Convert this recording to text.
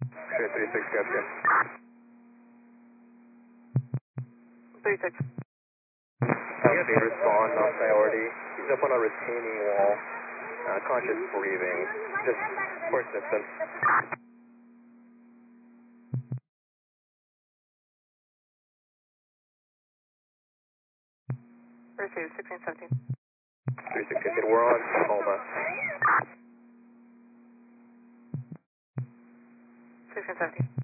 Sure, 36, gotcha. 36. They respond on priority. He's up on a retaining wall, conscious breathing, just for assistance. Received, 1617. 36, we're on Tacoma. 1617.